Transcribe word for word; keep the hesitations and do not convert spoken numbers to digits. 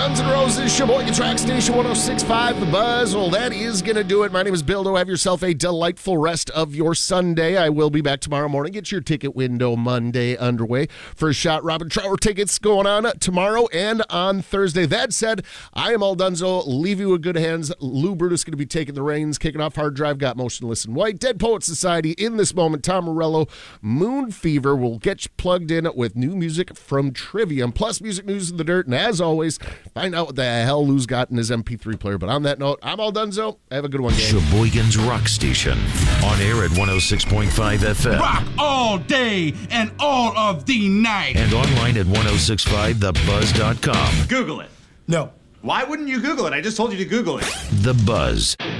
Guns N' Roses, Sheboygan Track Station one oh six point five, The Buzz. Well, that is going to do it. My name is Bildo. Have yourself a delightful rest of your Sunday. I will be back tomorrow morning. Get your ticket window Monday underway. First shot, Robin Trower tickets going on tomorrow and on Thursday. That said, I am all donezo. Leave you in good hands. Lou Brutus going to be taking the reins, kicking off Hard Drive, Got Motionless in White, Dead Poet Society. In this moment, Tom Morello, Moon Fever will get you plugged in with new music from Trivium, plus music news in the dirt. And as always, find out what the hell Lou's got in his M P three player. But on that note, I'm all donezo. Have a good one, gang. Sheboygan's Rock Station. On air at one oh six point five F M. Rock all day and all of the night. And online at ten sixty-five the buzz dot com. Google it. No. Why wouldn't you Google it? I just told you to Google it. The Buzz.